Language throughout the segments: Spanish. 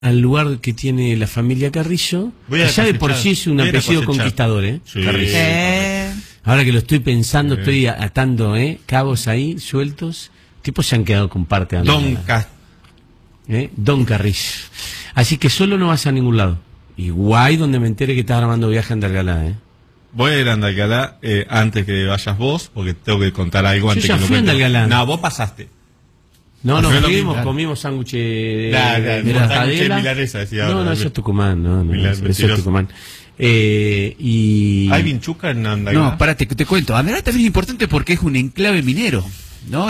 al lugar que tiene la familia Carrillo. Ya de por sí es un apellido conquistador, Sí. Carrillo. Ahora que lo estoy pensando, estoy atando cabos ahí sueltos. Tipos se han quedado con parte de Don Carrillo. Así que solo no vas a ningún lado. Y guay donde me entere que estás armando viaje a Andalgalá, Voy a ir a Andalgalá antes que vayas vos, porque tengo que contar algo antes ya que fui a Andalgalá. No, vos pasaste. No, nos fuimos, comimos sándwich de milanesa, decía. No, eso es Tucumán, eso es Tucumán. ¿Hay vinchuca en Andalgalá? No, párate, te cuento. Andalgalá también es importante porque es un enclave minero, ¿no?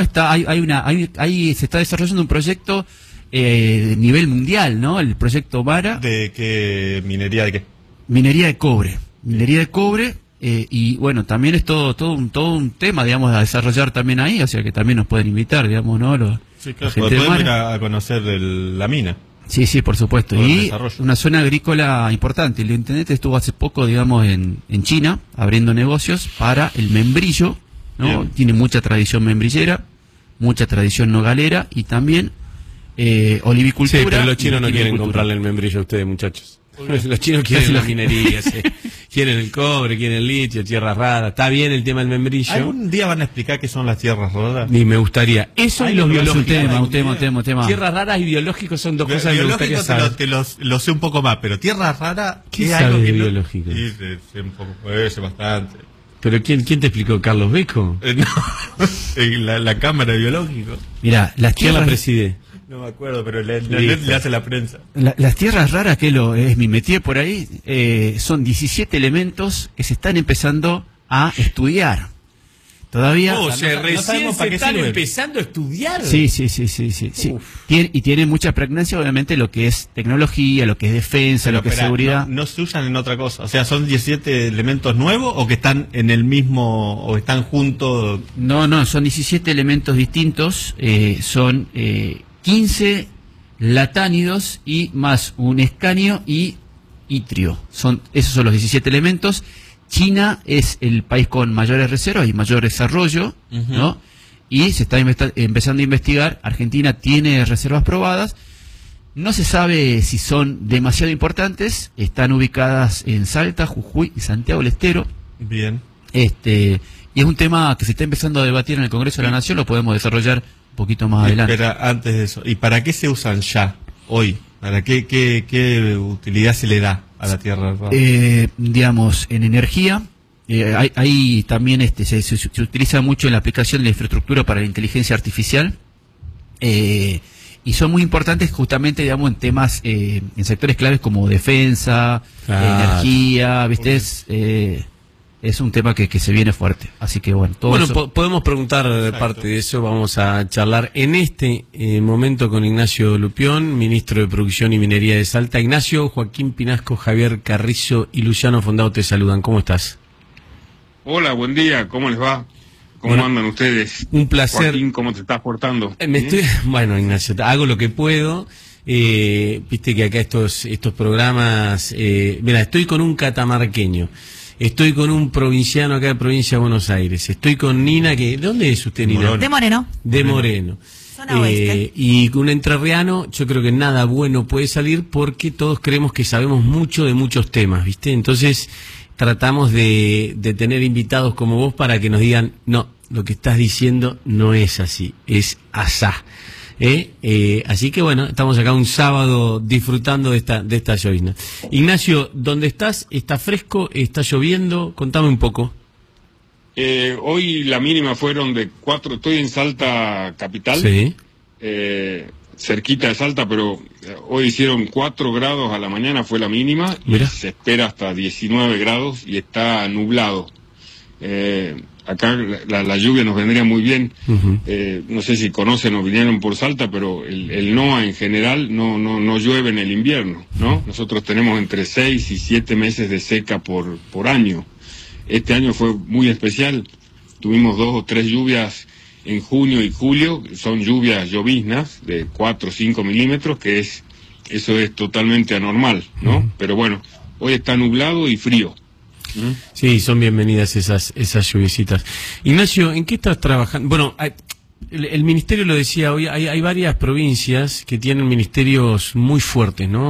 Ahí se está desarrollando un proyecto de nivel mundial, ¿no? El proyecto Mara. ¿De qué minería de qué? Minería de cobre. Minería de cobre. Y bueno, también es todo un tema, digamos, a desarrollar también ahí, o sea que también nos pueden invitar, digamos, ¿no? Sí, claro, podemos ir a conocer la mina. Sí, por supuesto. Y una zona agrícola importante. El intendente estuvo hace poco, digamos, en China, abriendo negocios para el membrillo, ¿no? Bien. Tiene mucha tradición membrillera, mucha tradición nogalera y también olivicultura. Sí, pero los chinos no quieren comprarle el membrillo a ustedes, muchachos. Los chinos quieren la minería, quieren el cobre, quieren el litio, tierras raras. Está bien el tema del membrillo. ¿Algún día van a explicar qué son las tierras raras? Ni me gustaría. Eso y los biológicos. Un tema. Tierras raras y biológicos son dos cosas que me gustaría saber. Lo sé un poco más, pero tierras raras... ¿Qué sabes de biológico? Sí, sé un poco, sé bastante. ¿Pero quién te explicó? ¿Carlos Beco? No, la Cámara de Biológicos. Mira, las ¿Quién tierras... la preside? No me acuerdo, pero le hace la prensa. Las tierras raras, que es mi métier por ahí, son 17 elementos que se están empezando a estudiar. Todavía... recién se están empezando a estudiar. Sí. Y tiene mucha pregnancia, obviamente, lo que es tecnología, lo que es defensa, lo que es seguridad. No se usan en otra cosa. O sea, ¿son 17 elementos nuevos o que están en el mismo, o están juntos? No, son 17 elementos distintos. Son 15 latánidos y más un escanio y itrio. Esos son los 17 elementos. China es el país con mayores reservas y mayor desarrollo, ¿no? Y se está empezando a investigar. Argentina tiene reservas probadas. No se sabe si son demasiado importantes. Están ubicadas en Salta, Jujuy y Santiago del Estero. Bien. Y es un tema que se está empezando a debatir en el Congreso de la Nación. Lo podemos desarrollar un poquito más adelante. Pero antes de eso, ¿y para qué se usan ya, hoy? ¿Para qué utilidad se le da a la tierra rara? Digamos, en energía, hay también se utiliza mucho en la aplicación de la infraestructura para la inteligencia artificial, y son muy importantes justamente, digamos, en temas, en sectores claves como defensa, energía, ¿viste? Es un tema que se viene fuerte, así que bueno, podemos preguntar parte de eso. Vamos a charlar en este momento con Ignacio Lupión, ministro de Producción y Minería de Salta. Ignacio, Joaquín Pinasco, Javier Carrillo y Luciano Fondado te saludan. ¿Cómo estás? Hola, buen día, ¿cómo les va? ¿Cómo andan ustedes? Un placer. Joaquín, ¿cómo te estás portando? Bueno, Ignacio, hago lo que puedo. Viste que acá estos programas, mira, estoy con un catamarqueño. Estoy con un provinciano acá de provincia de Buenos Aires. Estoy con Nina, ¿de dónde es usted, Nina? De Moreno. De Moreno. Zona oeste. Y con un entrerriano, yo creo que nada bueno puede salir porque todos creemos que sabemos mucho de muchos temas, ¿viste? Entonces tratamos de tener invitados como vos para que nos digan, no, lo que estás diciendo no es así, es asá. Así que bueno, estamos acá un sábado disfrutando de esta llovizna. Ignacio, ¿dónde estás? ¿Está fresco? ¿Está lloviendo? Contame un poco. Hoy la mínima fueron de 4, estoy en Salta capital, sí. Cerquita de Salta, pero hoy hicieron 4 grados a la mañana, fue la mínima. Mirá. Y se espera hasta 19 grados y está nublado. Acá la lluvia nos vendría muy bien. No sé si conocen o vinieron por Salta, pero el NOA en general no llueve en el invierno, ¿no? Nosotros tenemos entre 6 y 7 meses de seca por año. Este año fue muy especial. Tuvimos 2 o 3 lluvias en junio y julio. Son lluvias lloviznas de 4 o 5 milímetros, eso es totalmente anormal, ¿no? Pero bueno, hoy está nublado y frío. Sí, son bienvenidas esas lluviecitas. Ignacio, ¿en qué estás trabajando? Bueno, El ministerio lo decía hoy, hay varias provincias que tienen ministerios muy fuertes, ¿no?